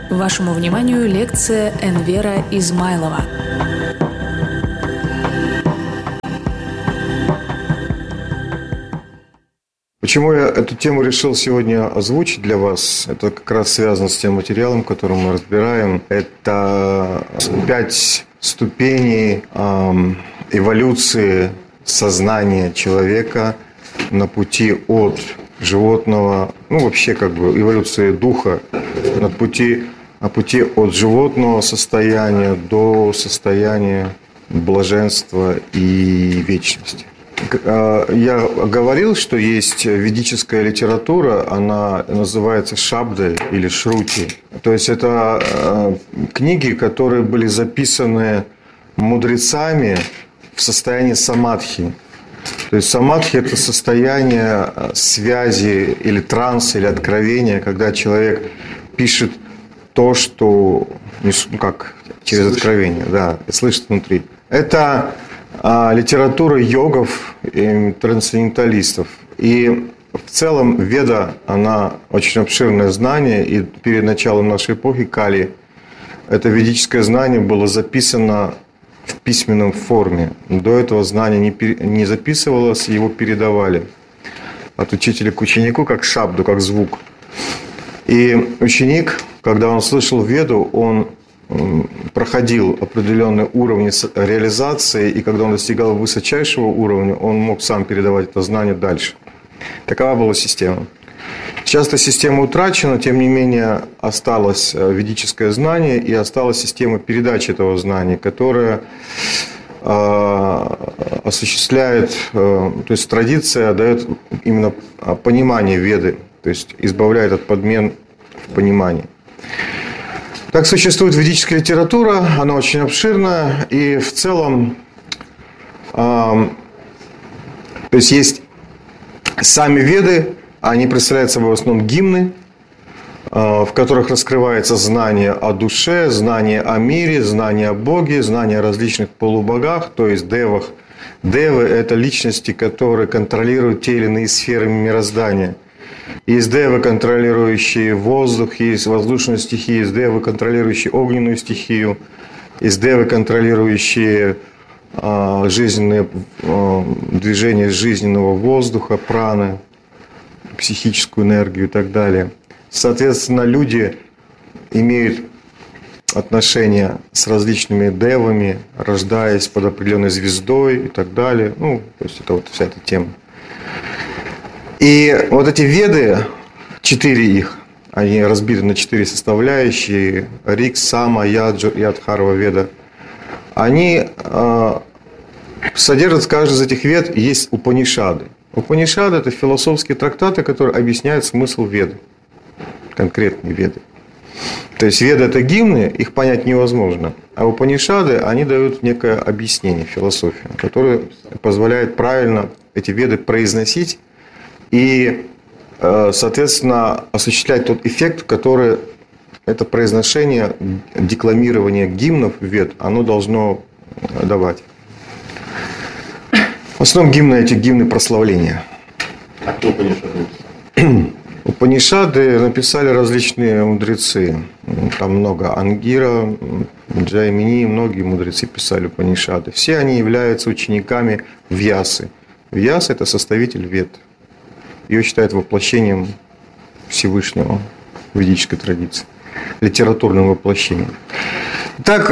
Вашему вниманию лекция Энвера Измайлова. Почему я эту тему решил сегодня озвучить для вас? Это как раз связано с тем материалом, который мы разбираем. Это 5 ступеней эволюции сознания человека на пути от животного, вообще эволюции духа, на пути от животного состояния до состояния блаженства и вечности. Я говорил, что есть ведическая литература, она называется шабды или шрути. То есть это книги, которые были записаны мудрецами в состоянии самадхи. То есть самадхи – это состояние связи или транса, или откровения, когда человек пишет то, что через откровение, и слышит внутри. Это литература йогов и трансценденталистов. И в целом Веда, она очень обширное знание, и перед началом нашей эпохи Кали это ведическое знание было записано в письменном форме. До этого знание не записывалось, его передавали от учителя к ученику, как шабду, как звук. И ученик, когда он слышал Веду, он проходил определенные уровни реализации, и когда он достигал высочайшего уровня, он мог сам передавать это знание дальше. Такова была система. Сейчас эта система утрачена, тем не менее осталось ведическое знание и осталась система передачи этого знания, которая осуществляет, то есть традиция дает именно понимание Веды, то есть избавляет от подмен в понимании. Так существует ведическая литература, она очень обширная, и в целом, то есть сами Веды, они представляют собой в основном гимны, в которых раскрывается знание о душе, знание о мире, знание о Боге, знание о различных полубогах, то есть девах. Девы – это личности, которые контролируют те или иные сферы мироздания. Есть девы, контролирующие воздух, есть воздушные стихии, есть девы, контролирующие огненную стихию, есть девы, контролирующие жизненные движения жизненного воздуха, праны, психическую энергию и так далее. Соответственно, люди имеют отношения с различными девами, рождаясь под определенной звездой и так далее. То есть это вся эта тема. И вот эти Веды, 4 их, они разбиты на 4 составляющие: Рик, Сама, Яджур и Адхарва Веда. Они содержат в каждой из этих Вед есть Упанишады. Упанишады – это философские трактаты, которые объясняют смысл Веды, конкретные Веды. То есть Веды – это гимны, их понять невозможно. А Упанишады, они дают некое объяснение, философию, которое позволяет правильно эти Веды произносить и, соответственно, осуществлять тот эффект, который это произношение, декламирование гимнов Вед, оно должно давать. В основном гимны прославления. А кто Упанишады? Упанишады написали различные мудрецы. Там много. Ангира, Джаймини, многие мудрецы писали Упанишады. Все они являются учениками Вьясы. Вьяса – это составитель Вед. Ее считают воплощением Всевышнего в ведической традиции, литературным воплощением. Так,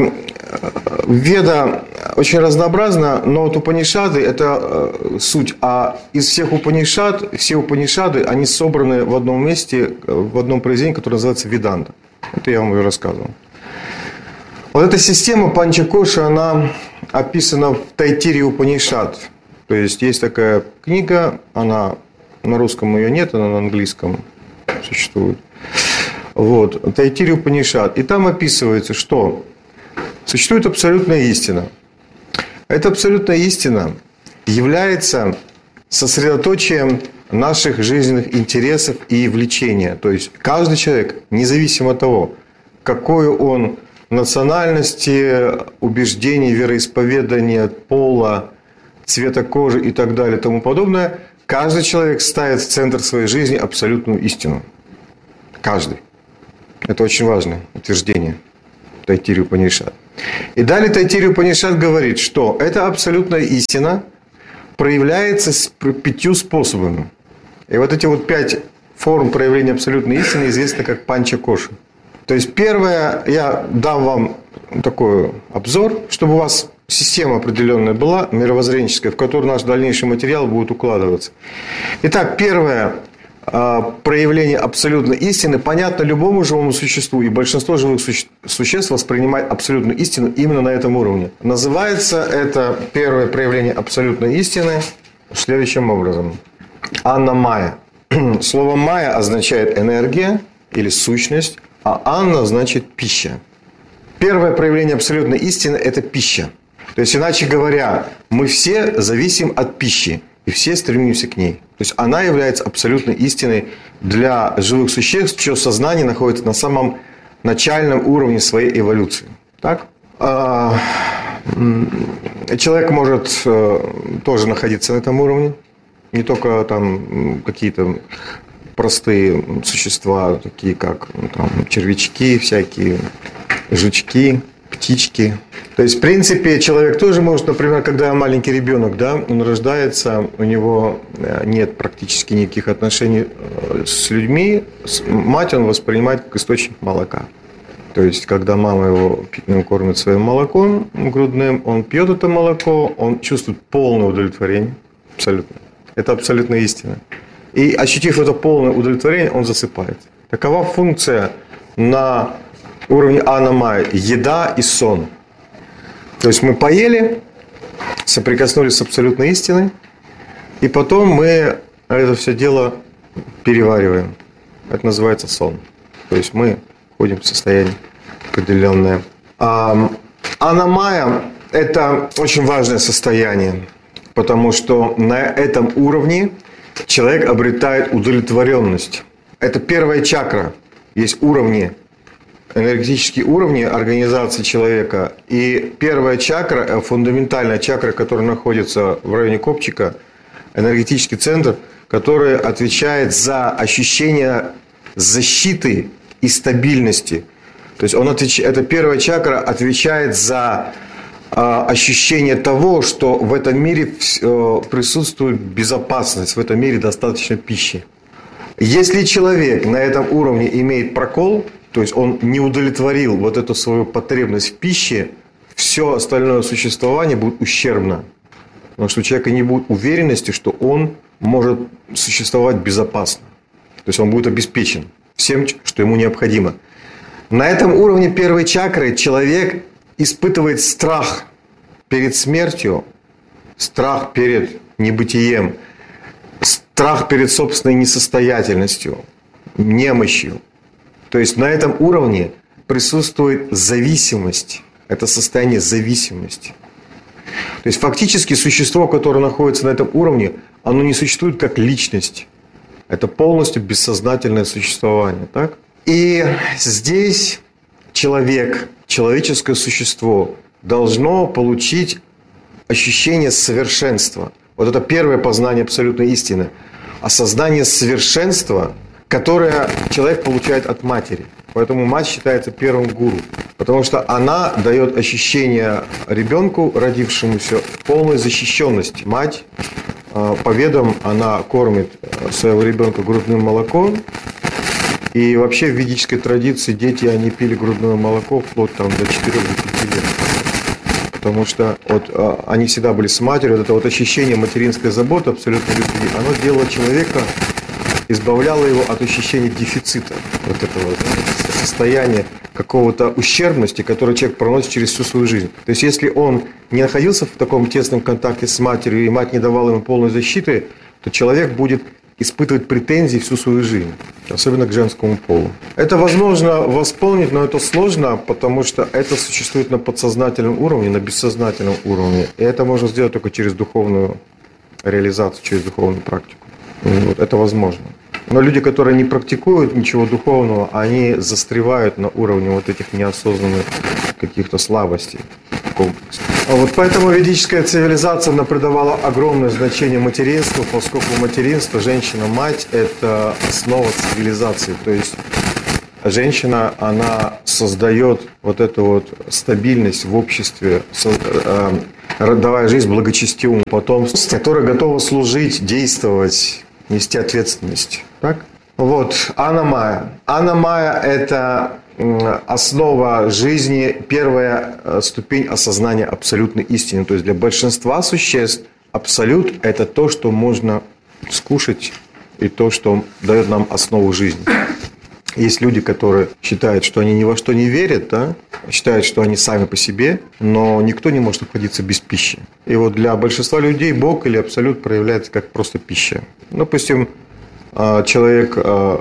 Веда очень разнообразна, но вот Упанишады – это суть. А из всех Упанишад, все Упанишады, они собраны в одном месте, в одном произведении, которое называется Веданта. Это я вам уже рассказывал. Вот эта система Панчакоши, она описана в Тайтире Упанишад. То есть такая книга, она на русском ее нет, она на английском существует. Вот, Тайтире Упанишад. И там описывается, что существует абсолютная истина. Эта абсолютная истина является сосредоточием наших жизненных интересов и влечения. То есть каждый человек, независимо от того, какой он национальности, убеждений, вероисповедания, пола, цвета кожи и так далее и тому подобное, каждый человек ставит в центр своей жизни абсолютную истину. Каждый. Это очень важное утверждение Тайтирья Упанишад. И далее Тайтирья Упанишад говорит, что эта абсолютная истина проявляется 5 способами. И вот эти вот 5 форм проявления абсолютной истины известны как панча-коша. То есть первое, я дам вам такой обзор, чтобы у вас система определенная была, мировоззренческая, в которую наш дальнейший материал будет укладываться. Итак, первое проявление абсолютной истины понятно любому живому существу, и большинство живых существ воспринимает абсолютную истину именно на этом уровне. Называется это первое проявление абсолютной истины следующим образом. Анна Майя. Слово Майя означает энергия или сущность, а Анна значит пища. Первое проявление абсолютной истины – это пища. То есть, иначе говоря, мы все зависим от пищи, и все стремимся к ней. То есть, она является абсолютной истиной для живых существ, чье сознание находится на самом начальном уровне своей эволюции. Так? Человек может тоже находиться на этом уровне. Не только там какие-то простые существа, такие как там, червячки, всякие жучки, птички. То есть, в принципе, человек тоже может, например, когда маленький ребенок, да, он рождается, у него нет практически никаких отношений с людьми, мать он воспринимает как источник молока. То есть, когда мама его кормит своим молоком грудным, он пьет это молоко, он чувствует полное удовлетворение, абсолютно. Это абсолютно истина. И ощутив это полное удовлетворение, он засыпает. Такова функция на уровне Анна Майя – еда и сон. То есть мы поели, соприкоснулись с абсолютной истиной, и потом мы это все дело перевариваем. Это называется сон. То есть мы входим в состояние определенное. Анна Майя – это очень важное состояние, потому что на этом уровне человек обретает удовлетворенность. Это первая чакра. Есть уровни, энергетические уровни организации человека. И первая чакра, фундаментальная чакра, которая находится в районе копчика, энергетический центр, который отвечает за ощущение защиты и стабильности. То есть эта первая чакра отвечает за ощущение того, что в этом мире присутствует безопасность, в этом мире достаточно пищи. Если человек на этом уровне имеет прокол, то есть он не удовлетворил вот эту свою потребность в пище, все остальное существование будет ущербно. Потому что у человека не будет уверенности, что он может существовать безопасно. То есть он будет обеспечен всем, что ему необходимо. На этом уровне первой чакры человек испытывает страх перед смертью, страх перед небытием, страх перед собственной несостоятельностью, немощью. То есть на этом уровне присутствует зависимость. Это состояние зависимости. То есть фактически существо, которое находится на этом уровне, оно не существует как личность. Это полностью бессознательное существование. Так? И здесь человек, человеческое существо должно получить ощущение совершенства. Вот это первое познание абсолютной истины. Осознание совершенства, которое человек получает от матери. Поэтому мать считается первым гуру. Потому что она дает ощущение ребенку, родившемуся, полной защищенности. Мать, по ведам, она кормит своего ребенка грудным молоком. И вообще в ведической традиции дети, они пили грудное молоко вплоть там, до 4-5 лет. Потому что вот, они всегда были с матерью. Вот это вот ощущение материнской заботы, абсолютной любви, оно делало человека, избавляло его от ощущения дефицита. Вот этого состояния какого-то ущербности, которое человек проносит через всю свою жизнь. То есть если он не находился в таком тесном контакте с матерью, и мать не давала ему полной защиты, то человек будет испытывать претензии всю свою жизнь, особенно к женскому полу. Это возможно восполнить, но это сложно, потому что это существует на подсознательном уровне, на бессознательном уровне. И это можно сделать только через духовную реализацию, через духовную практику. Вот, это возможно. Но люди, которые не практикуют ничего духовного, они застревают на уровне вот этих неосознанных каких-то слабостей комплексов. Вот поэтому ведическая цивилизация, она придавала огромное значение материнству, поскольку материнство, женщина-мать – это основа цивилизации. То есть женщина, она создает вот эту вот стабильность в обществе, давая жизнь благочестивому потомству, которое готово служить, действовать, нести ответственность. Так? Вот, Анна Майя. Анна Майя – это основа жизни, первая ступень осознания абсолютной истины. То есть для большинства существ абсолют – это то, что можно скушать, и то, что дает нам основу жизни. Есть люди, которые считают, что они ни во что не верят, да? Считают, что они сами по себе, но никто не может обходиться без пищи. И вот для большинства людей Бог или абсолют проявляется как просто пища. Допустим, человек,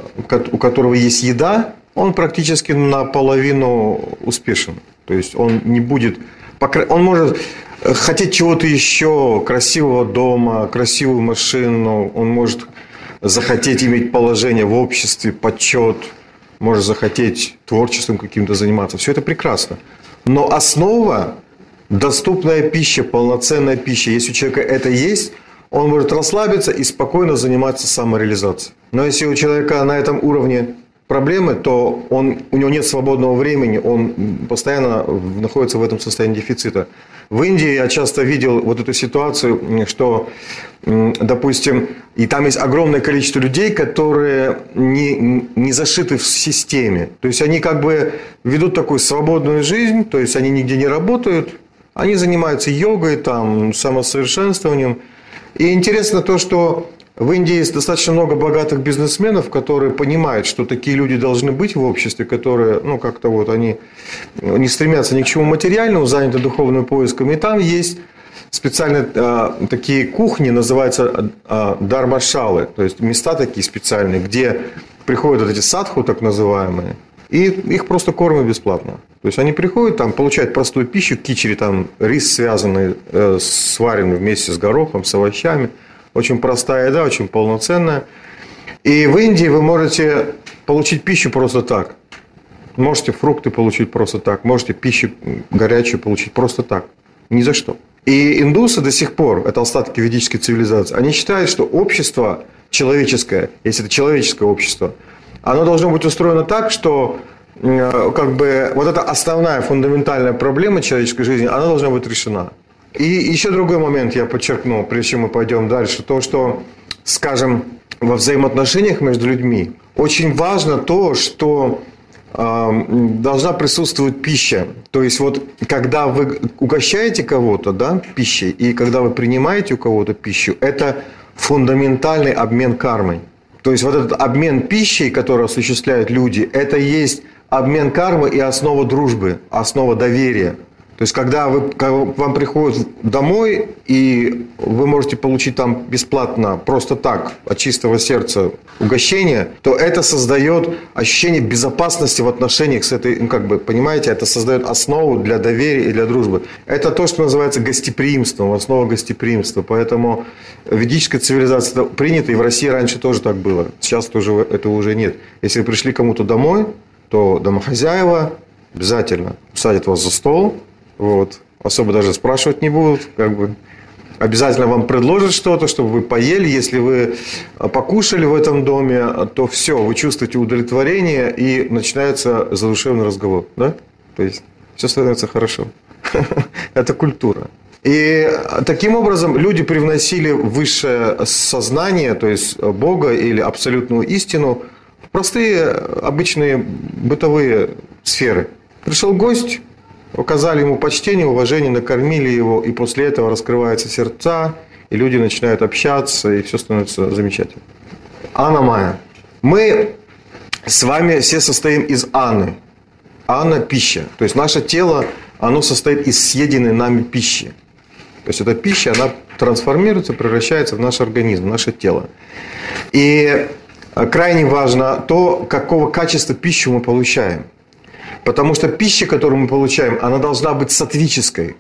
у которого есть еда, он практически наполовину успешен. То есть он не будет... Он может хотеть чего-то еще, красивого дома, красивую машину, он может захотеть иметь положение в обществе, почет, может захотеть творчеством каким-то заниматься. Все это прекрасно. Но основа – доступная пища, полноценная пища. Если у человека это есть, он может расслабиться и спокойно заниматься самореализацией. Но если у человека на этом уровне проблемы, то у него нет свободного времени, он постоянно находится в этом состоянии дефицита. В Индии я часто видел вот эту ситуацию, что, допустим, и там есть огромное количество людей, которые не зашиты в системе. То есть они как бы ведут такую свободную жизнь, то есть они нигде не работают, они занимаются йогой, там, самосовершенствованием. И интересно то, что в Индии есть достаточно много богатых бизнесменов, которые понимают, что такие люди должны быть в обществе, которые, как-то вот они не стремятся ни к чему материальному, заняты духовным поиском. И там есть специальные такие кухни, называются дармашалы, то есть места такие специальные, где приходят вот эти садху, так называемые, и их просто кормят бесплатно. То есть они приходят, там, получают простую пищу, кичери, там, рис связанный, сваренный вместе с горохом, с овощами. Очень простая еда, очень полноценная. И в Индии вы можете получить пищу просто так. Можете фрукты получить просто так. Можете пищу горячую получить просто так. Ни за что. И индусы до сих пор, это остатки ведической цивилизации, они считают, что общество человеческое, если это человеческое общество, оно должно быть устроено так, что как бы вот эта основная фундаментальная проблема человеческой жизни, она должна быть решена. И еще другой момент я подчеркну, прежде чем мы пойдем дальше, то, что, скажем, во взаимоотношениях между людьми очень важно то, что должна присутствовать пища. То есть вот когда вы угощаете кого-то, да, пищей, и когда вы принимаете у кого-то пищу, это фундаментальный обмен кармой. То есть вот этот обмен пищей, который осуществляют люди, это и есть обмен кармы и основа дружбы, основа доверия. То есть, когда вам приходят домой, и вы можете получить там бесплатно, просто так, от чистого сердца угощение, то это создает ощущение безопасности в отношениях с этой, понимаете, это создает основу для доверия и для дружбы. Это то, что называется гостеприимством, основа гостеприимства. Поэтому ведическая цивилизация это принята, и в России раньше тоже так было. Сейчас тоже этого уже нет. Если вы пришли кому-то домой, то домохозяева обязательно садят вас за стол. Вот. Особо даже спрашивать не будут. Обязательно вам предложат что-то, чтобы вы поели. Если вы покушали в этом доме, то все, вы чувствуете удовлетворение, и начинается задушевный разговор. Да? То есть все становится хорошо. Это культура. И таким образом люди привносили высшее сознание, то есть Бога или абсолютную истину, в простые, обычные бытовые сферы. Пришел гость, оказали ему почтение, уважение, накормили его, и после этого раскрываются сердца, и люди начинают общаться, и все становится замечательно. Анна Майя. Мы с вами все состоим из Анны. Анна – пища. То есть наше тело, оно состоит из съеденной нами пищи. То есть эта пища, она трансформируется, превращается в наш организм, в наше тело. И крайне важно то, какого качества пищу мы получаем. Потому что пища, которую мы получаем, она должна быть саттвической.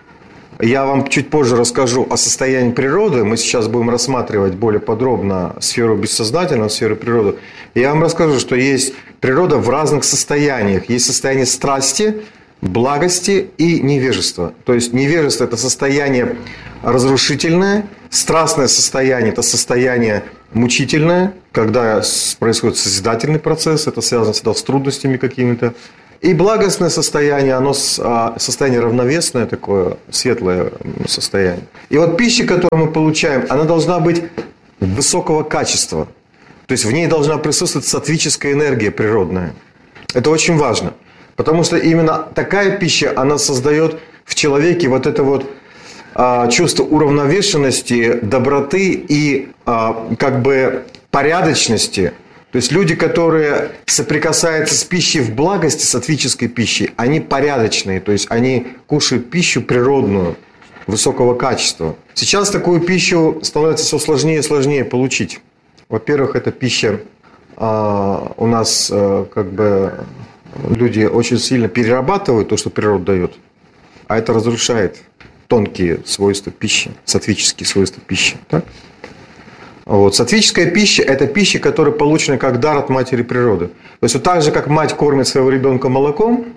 Я вам чуть позже расскажу о состоянии природы. Мы сейчас будем рассматривать более подробно сферу бессознательного, сферу природы. Я вам расскажу, что есть природа в разных состояниях. Есть состояние страсти, благости и невежества. То есть невежество – это состояние разрушительное, страстное состояние – это состояние мучительное, когда происходит созидательный процесс, это связано всегда с трудностями какими-то. И благостное состояние, оно состояние равновесное такое, светлое состояние. И вот пища, которую мы получаем, она должна быть высокого качества. То есть в ней должна присутствовать саттвическая энергия природная. Это очень важно. Потому что именно такая пища, она создает в человеке вот это вот чувство уравновешенности, доброты и как бы порядочности. То есть люди, которые соприкасаются с пищей в благости, саттвической пищей, они порядочные, то есть они кушают пищу природную, высокого качества. Сейчас такую пищу становится все сложнее и сложнее получить. Во-первых, эта пища у нас как бы люди очень сильно перерабатывают то, что природа дает, а это разрушает тонкие свойства пищи, саттвические свойства пищи. Так? Вот. Саттвическая пища – это пища, которая получена как дар от матери природы. То есть вот так же, как мать кормит своего ребенка молоком,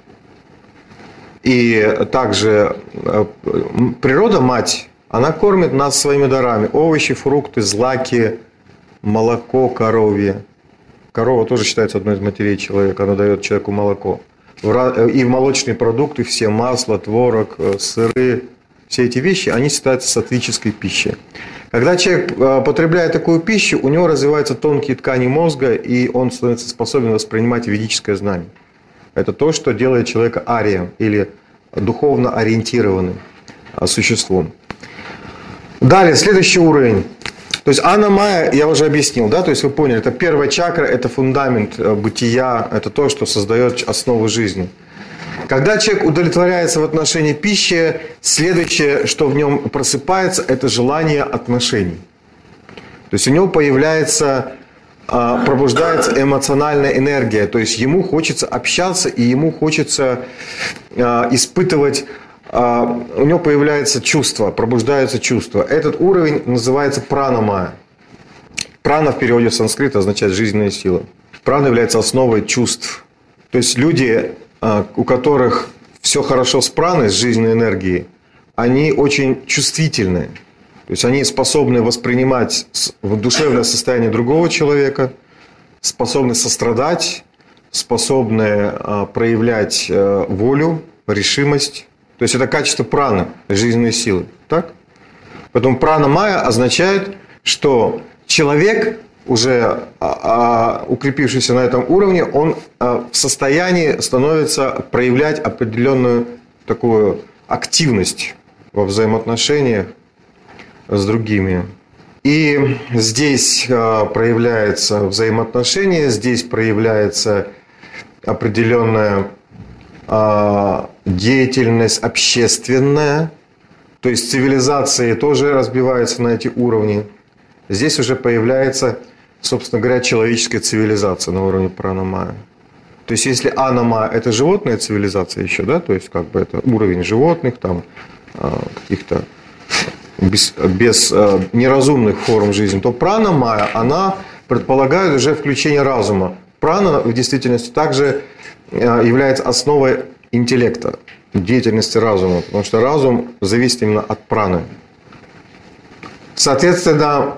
и также природа, мать, она кормит нас своими дарами. Овощи, фрукты, злаки, молоко коровье. Корова тоже считается одной из матерей человека, она дает человеку молоко. И молочные продукты, все масло, творог, сыры, все эти вещи, они считаются саттвической пищей. Когда человек потребляет такую пищу, у него развиваются тонкие ткани мозга, и он становится способен воспринимать ведическое знание. Это то, что делает человека арием, или духовно ориентированным существом. Далее, следующий уровень. То есть анна-майя, я уже объяснил, да, то есть вы поняли, это первая чакра, это фундамент бытия, это то, что создает основу жизни. Когда человек удовлетворяется в отношении пищи, следующее, что в нем просыпается, это желание отношений. То есть у него появляется, пробуждается эмоциональная энергия, то есть ему хочется общаться и ему хочется испытывать, у него появляется чувство, пробуждается чувство. Этот уровень называется прана-майя. Прана в переводе с санскрита означает жизненная сила. Прана является основой чувств. То есть люди, у которых все хорошо с праной, с жизненной энергией, они очень чувствительны. То есть они способны воспринимать душевное состояние другого человека, способны сострадать, способны проявлять волю, решимость. То есть это качество праны, жизненной силы. Так? Поэтому прана-майя означает, что человек, уже укрепившийся на этом уровне, он в состоянии становится проявлять определенную такую активность во взаимоотношениях с другими. И здесь проявляется взаимоотношение, здесь проявляется определенная деятельность общественная, то есть цивилизации тоже разбиваются на эти уровни. Здесь уже появляется, собственно говоря, человеческая цивилизация на уровне прана-майя. То есть если анна-майя – это животная цивилизация еще, да, то есть как бы это уровень животных, там каких-то без неразумных форм жизни, то прана-майя, она предполагает уже включение разума. Прана в действительности также является основой интеллекта, деятельности разума, потому что разум зависит именно от праны. Соответственно,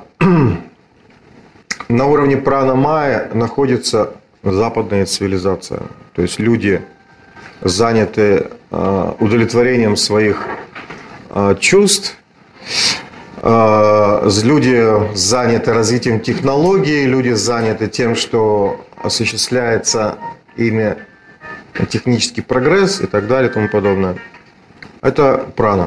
на уровне прана-майя находится западная цивилизация. То есть люди заняты удовлетворением своих чувств, люди заняты развитием технологий, люди заняты тем, что осуществляется ими технический прогресс и так далее и тому подобное. Это прана.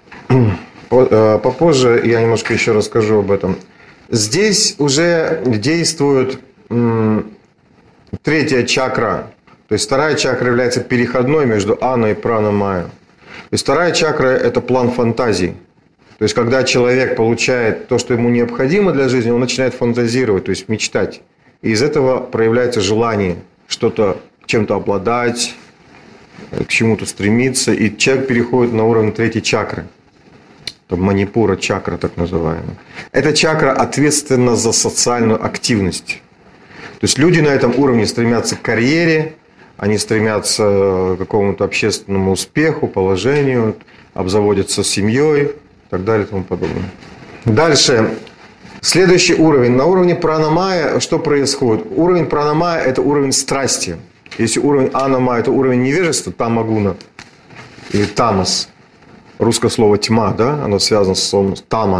Попозже я немножко еще расскажу об этом. Здесь уже действует третья чакра. То есть вторая чакра является переходной между анной и прана-майя. То есть вторая чакра – это план фантазий. То есть когда человек получает то, что ему необходимо для жизни, он начинает фантазировать, то есть мечтать. И из этого проявляется желание что-то, чем-то обладать, к чему-то стремиться. И человек переходит на уровень третьей чакры. Манипура чакра, так называемая. Эта чакра ответственна за социальную активность. То есть люди на этом уровне стремятся к карьере, они стремятся к какому-то общественному успеху, положению, обзаводятся семьей и так далее и тому подобное. Дальше. Следующий уровень. На уровне пранамая что происходит? Уровень пранамая – это уровень страсти. Если уровень анамая – это уровень невежества, тамагуна, или тамас, русское слово тьма, да, оно связано с словом тама.